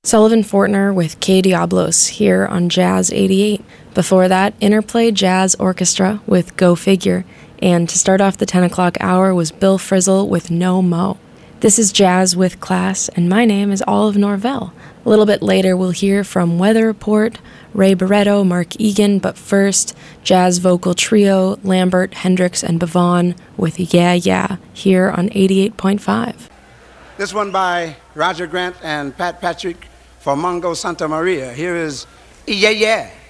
Sullivan Fortner with K Diablos here on Jazz 88. Before that, Interplay Jazz Orchestra with Go Figure. And to start off the 10 o'clock hour was Bill Frisell with No Mo. This is Jazz with Class, and my name is Olive Norvell. A little bit later, we'll hear from Weather Report, Ray Barretto, Mark Egan, but first, jazz vocal trio Lambert, Hendricks, and Bavon with Yeah Yeah here on 88.5. This one by Roger Grant and Pat Patrick for Mongo Santa Maria. Here is Yeah Yeah.